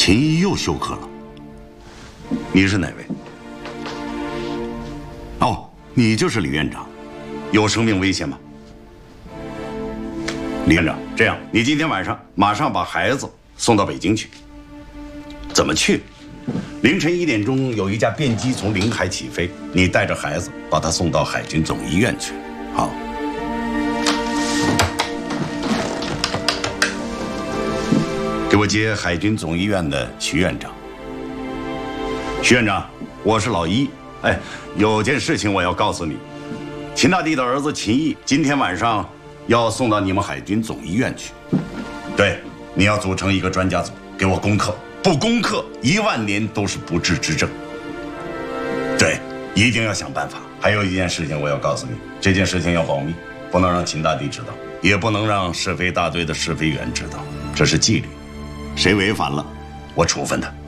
秦毅又休克了。你是哪位？哦，你就是李院长。有生命危险吗？李院长，这样，你今天晚上马上把孩子送到北京去。怎么去？凌晨1点钟有一架便机从临海起飞，你带着孩子把他送到海军总医院去。好。给我接海军总医院的徐院长。徐院长，我是老一。哎，有件事情我要告诉你，秦大帝的儿子秦毅今天晚上要送到你们海军总医院去。对，你要组成一个专家组，给我攻克，不攻克10000年都是不治之症。对，一定要想办法。还有一件事情我要告诉你，这件事情要保密，不能让秦大帝知道，也不能让是非大队的是非员知道，这是纪律。谁违反了，我处分他。